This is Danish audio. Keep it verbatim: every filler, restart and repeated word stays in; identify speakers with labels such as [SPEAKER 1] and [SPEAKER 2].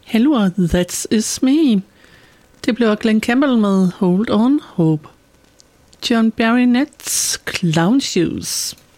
[SPEAKER 1] Hello, That Is Me. Det blev Glenn Campbell med Hold On Hope. John Barry Nets Clown Shoes.